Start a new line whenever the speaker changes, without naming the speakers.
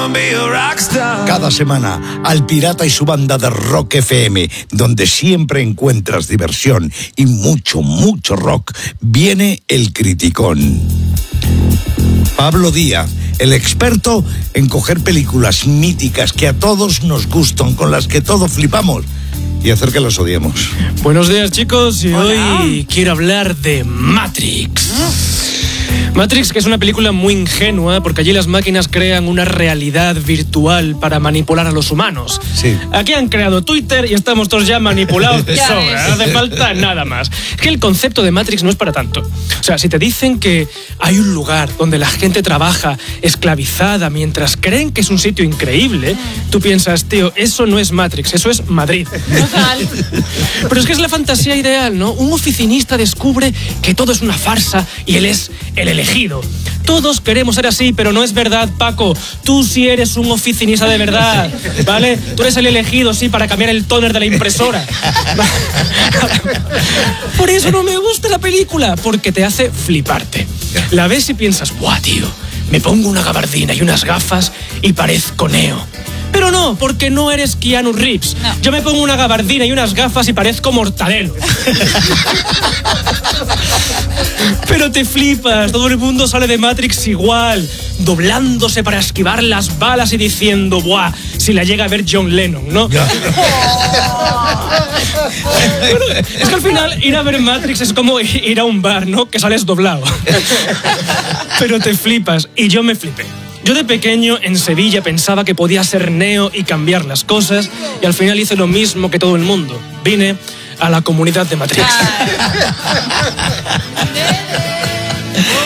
Cada semana, Al Pirata y su banda de Rock FM, donde siempre encuentras diversión y mucho, mucho rock, viene El Criticón. Pablo Díaz, el experto en coger películas míticas que a todos nos gustan, con las que todos flipamos, y hacer que las odiemos.
Buenos días, chicos, y
Hola.
hoy quiero hablar de Matrix. Matrix, que es una película muy ingenua, porque allí las máquinas crean una realidad virtual para manipular a los humanos.
Sí.
Aquí han creado Twitter y estamos todos ya manipulados de
Ya
sobra,
ves.
no hace falta nada más. Es que el concepto de Matrix no es para tanto. O sea, si te dicen que hay un lugar donde la gente trabaja esclavizada mientras creen que es un sitio increíble, tú piensas, tío, eso no es Matrix, eso es Madrid.
Total.
Pero es que es la fantasía ideal, ¿no? Un oficinista descubre que todo es una farsa y él es el elegido. Todos queremos ser así, pero no es verdad, Paco. Tú sí eres un oficinista de verdad, ¿vale? Tú eres el elegido, sí, para cambiar el tóner de la impresora. Por eso no me gusta la película, porque te hace fliparte. La ves y piensas, ¡buah, tío! Me pongo una gabardina y unas gafas y parezco Neo. Pero no, porque no eres Keanu Reeves.
No.
Yo me pongo una gabardina y unas gafas y parezco Mortadelo. Pero te flipas, todo el mundo sale de Matrix igual, doblándose para esquivar las balas y diciendo, ¡buah! Si la llega a ver John Lennon, ¿no? Bueno, es que al final ir a ver Matrix es como ir a un bar, ¿no? Que sales doblado. Pero te flipas, y yo me flipé. Yo de pequeño en Sevilla pensaba que podía ser Neo y cambiar las cosas, y al final hice lo mismo que todo el mundo. Vine a la comunidad de Matrix.